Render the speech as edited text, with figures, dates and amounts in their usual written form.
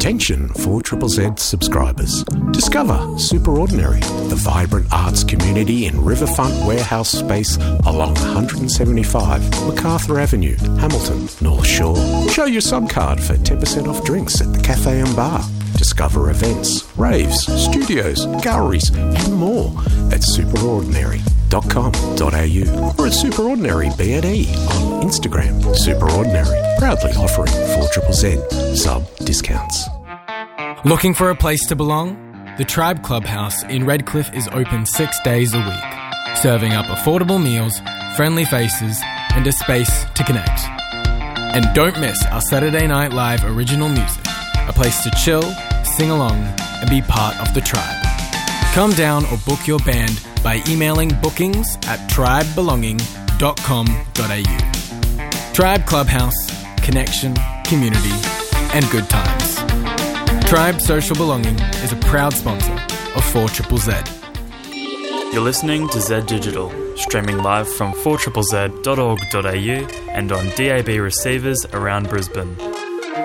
Attention 4ZZZ subscribers. Discover Superordinary, the vibrant arts community in riverfront warehouse space along 175 MacArthur Avenue, Hamilton, North Shore. Show your subcard for 10% off drinks at the Cafe and Bar. Discover events, raves, studios, galleries and more at superordinary.com.au or at superordinarybne on Instagram. Superordinary, proudly offering 4ZZZ sub discounts. Looking for a place to belong? The Tribe Clubhouse in Redcliffe is open 6 days a week, serving up affordable meals, friendly faces and a space to connect. And don't miss our Saturday Night Live original music, a place to chill, sing along and be part of the tribe. Come down or book your band by emailing bookings@tribebelonging.com.au. Tribe Clubhouse, connection, community and good times. Tribe Social Belonging is a proud sponsor of 4ZZZ. You're listening to Z Digital, streaming live from 4ZZZ.org.au and on DAB receivers around Brisbane.